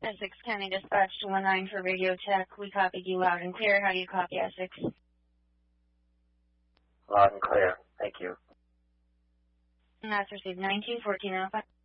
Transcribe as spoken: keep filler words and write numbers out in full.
Essex County Dispatch to one nine for radio check. We copied you loud and clear. How do you copy, Essex? Loud and clear. Thank you. And that's received nineteen fourteen oh five.